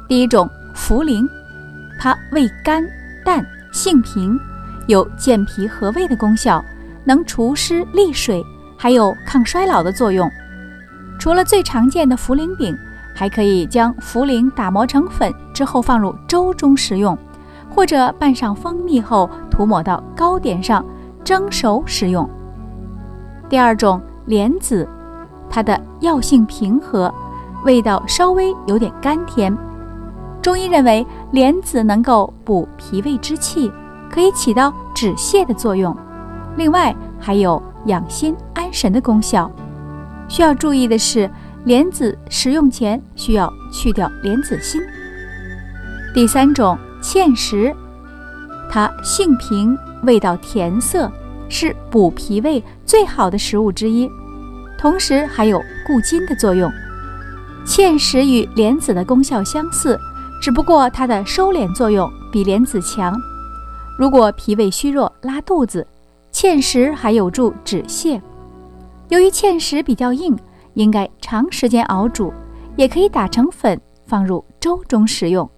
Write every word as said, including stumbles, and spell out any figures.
第一种茯苓，它味甘淡，性平，有健脾和胃的功效，能除湿利水，还有抗衰老的作用。除了最常见的茯苓饼，还可以将茯苓打磨成粉之后放入粥中食用，或者拌上蜂蜜后涂抹到糕点上蒸熟食用。第二种莲子，它的药性平和，味道稍微有点甘甜。中医认为莲子能够补脾胃之气，可以起到止泻的作用，另外还有养心安神的功效。需要注意的是，莲子食用前需要去掉莲子心。第三种芡实，它性平，味道甜涩，是补脾胃最好的食物之一，同时还有固筋的作用。芡实与莲子的功效相似，只不过它的收敛作用比莲子强。如果脾胃虚弱拉肚子，芡实还有助止泻。由于芡实比较硬，应该长时间熬煮，也可以打成粉放入粥中食用。